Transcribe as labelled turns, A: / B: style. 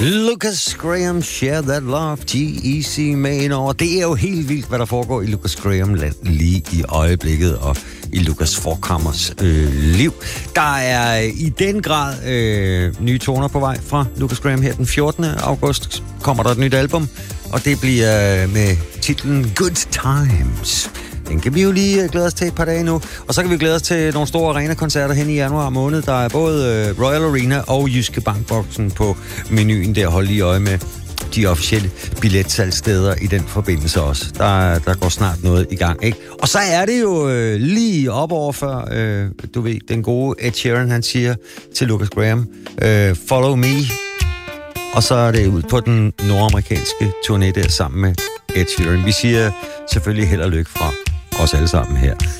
A: Lucas Graham, Share That Love, G-Eazy med ind over. Det er jo helt vildt, hvad der foregår i Lucas Graham-land lige i øjeblikket, og i Lucas Forkammers liv. Der er i den grad nye toner på vej fra Lucas Graham her den 14. august. Kommer der et nyt album, og det bliver med titlen Good Times. Den kan vi jo lige glæde os til et par dage nu. Og så kan vi glæde os til nogle store arena-koncerter hen i januar måned. Der er både Royal Arena og Jyske Bankboksen på menuen der. Hold lige øje med de officielle billetsalgssteder i den forbindelse også. Der går snart noget i gang, ikke? Og så er det jo lige op over før, du ved, den gode Ed Sheeran, han siger til Lucas Graham, follow me. Og så er det ud på den nordamerikanske turné der sammen med Ed Sheeran. Vi siger selvfølgelig held og lykke fra os alle sammen her.